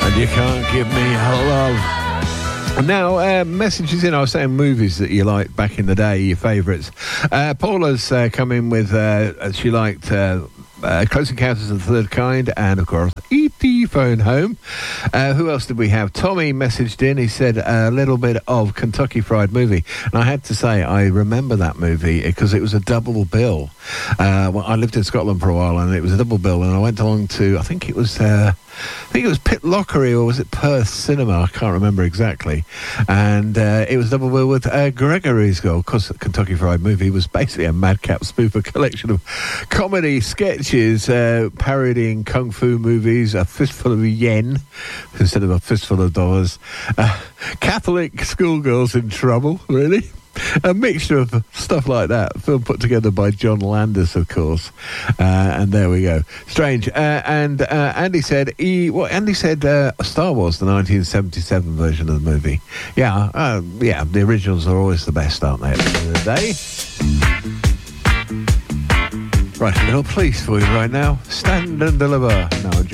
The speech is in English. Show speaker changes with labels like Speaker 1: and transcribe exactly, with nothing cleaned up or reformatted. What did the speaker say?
Speaker 1: And you can't give me love. Now, uh, messages in. I was saying movies that you liked back in the day, your favourites. Uh, Paula's uh, come in with, uh, she liked uh, uh, Close Encounters of the Third Kind and, of course, E T Phone Home. Uh, who else did we have? Tommy messaged in. He said a little bit of Kentucky Fried Movie. And I had to say, I remember that movie because it was a double bill. Uh, well, I lived in Scotland for a while and it was a double bill. And I went along to, I think it was... Uh, I think it was Pitlochry or was it Perth Cinema? I can't remember exactly. And uh, it was double bill with uh, Gregory's Goal, because Kentucky Fried Movie was basically a madcap spoofer collection of comedy sketches uh, parodying kung fu movies, a fistful of yen instead of a fistful of dollars. Uh, Catholic schoolgirls in trouble, really. A mixture of stuff like that. Film put together by John Landis, of course. Uh, and there we go. Strange. Uh, and uh, Andy said, he, well, Andy said uh, Star Wars, the nineteen seventy-seven version of the movie. Yeah, uh, yeah, the originals are always the best, aren't they, at the end of the day? Right, a little police for you right now. Stand and deliver. No,